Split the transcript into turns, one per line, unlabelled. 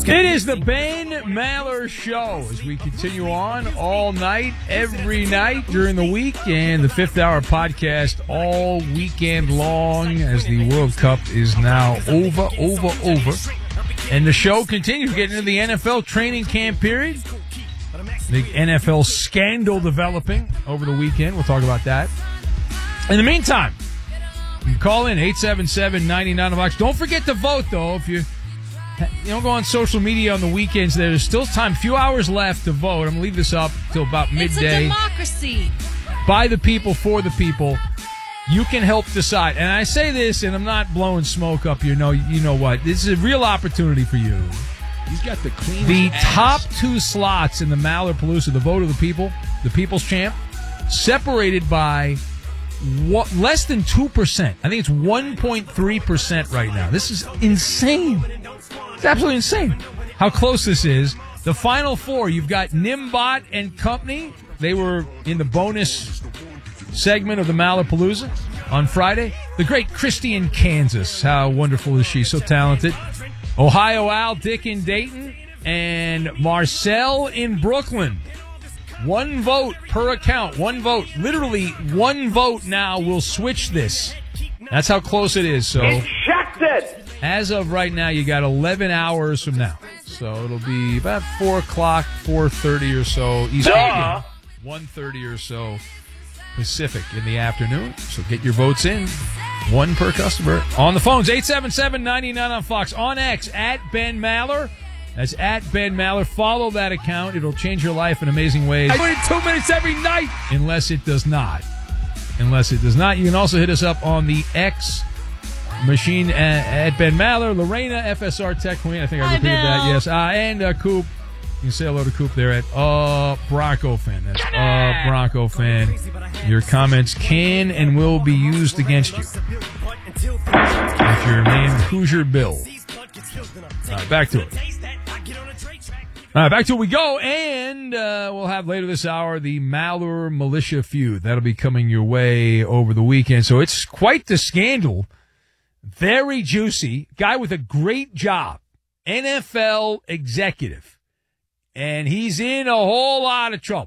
It is the Ben Maller Show as we continue on all night, every night during the week, and the Fifth Hour podcast all weekend long as the World Cup is now over. And the show continues getting into the NFL training camp period. Big NFL scandal developing over the weekend. We'll talk about that. In the meantime, you can call in 877-99-VOX. Don't forget to vote, though. If you don't go on social media on the weekends, there's still time, few hours left to vote. I'm going to leave this up till about midday.
It's a democracy.
By the people, for the people. You can help decide. And I say this, and I'm not blowing smoke up you know what. This is a real opportunity for you.
He's got the cleanest
The
ass.
top two slots in the Mallerpalooza, the vote of the people, the People's Champ, separated by less than 2%. I think it's 1.3% right now. This is insane. It's absolutely insane how close this is. The final four, you've got Nimbot and company. They were in the bonus segment of the Mallerpalooza on Friday. The great Christy in Kansas. How wonderful is she? So talented. Ohio Al, Dick in Dayton, and Marcel in Brooklyn. One vote per account. One vote. Literally one vote now will switch this. That's how close it is. So as of right now, you got 11 hours from now. So it'll be about 4 o'clock, 4:30 or so Eastern. 1:30 or so Pacific in the afternoon. So get your votes in. One per customer. On the phones, 877-99-FOX. On X, at Ben Maller. That's at Ben Maller. Follow that account. It'll change your life in amazing ways.
I do it 2 minutes every night.
Unless it does not. Unless it does not. You can also hit us up on the X machine at Ben Maller. Lorena, FSR Tech Queen. I think I repeated that. Yes. And Coop. You can say hello to Coop there at Bronco Fan. That's Bronco Fan. Your comments can and will be used against you. If you're named Hoosier Bill. All right, back to it. All right, back to it we go. And we'll have later this hour the Maller Militia feud. That'll be coming your way over the weekend. So it's quite the scandal. Very juicy. Guy with a great job. NFL executive. And he's in a whole lot of trouble.